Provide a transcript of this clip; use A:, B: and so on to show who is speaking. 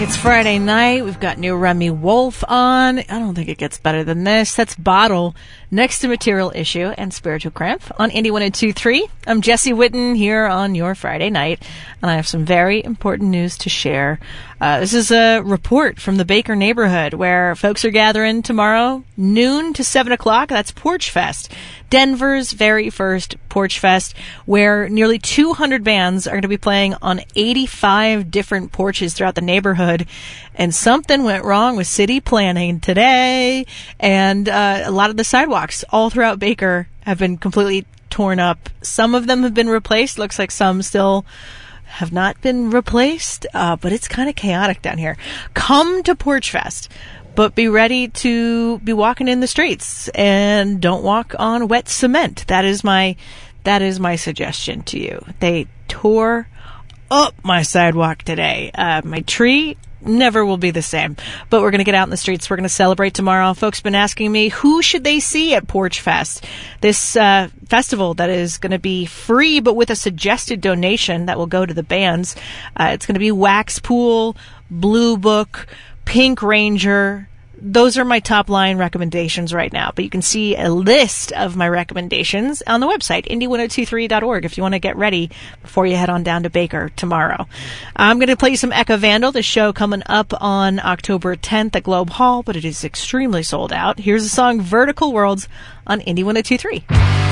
A: It's Friday night. We've got new Remy Wolf on. I don't think it gets better than this. That's Bottle next to Material Issue and Spiritual Cramp on Indie 102.3. I'm Jesse Whitten here on your Friday night, and I have some very important news to share. This is a report from the Baker neighborhood where folks are gathering tomorrow, noon to 7 o'clock. That's Porch Fest, Denver's very first Porch Fest, where nearly 200 bands are going to be playing on 85 different porches throughout the neighborhood. And something went wrong with city planning today, and a lot of the sidewalks all throughout Baker have been completely torn up. Some of them have been replaced. Looks like some still have not been replaced, but it's kind of chaotic down here. Come to Porch Fest, but be ready to be walking in the streets and don't walk on wet cement. That is my suggestion to you. They tore up my sidewalk today. My tree never will be the same, but we're going to get out in the streets. We're going to celebrate tomorrow. Folks have been asking me, who should they see at Porch Fest? This festival that is going to be free, but with a suggested donation that will go to the bands. It's going to be Wax Pool, Blue Book, Pink Ranger. Those are my top line recommendations right now, but you can see a list of my recommendations on the website, indie1023.org, if you want to get ready before you head on down to Baker tomorrow. I'm going to play you some Echo Vandal, the show coming up on October 10th at Globe Hall, but it is extremely sold out. Here's the song Vertical Worlds on Indie 1023.